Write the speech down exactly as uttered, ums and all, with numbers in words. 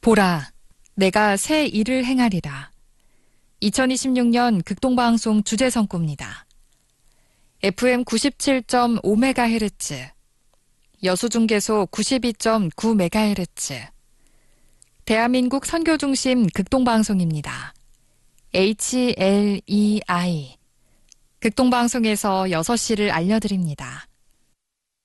보라, 내가 새 일을 행하리라. 이천이십육 년 극동방송 주제 선고입니다. 에프엠 구십칠 점 오 메가헤르츠, 여수중계소 구십이 점 구 메가헤르츠, 대한민국 선교중심 극동방송입니다. 에이치 엘 이 아이, 극동방송에서 여섯 시를 알려드립니다.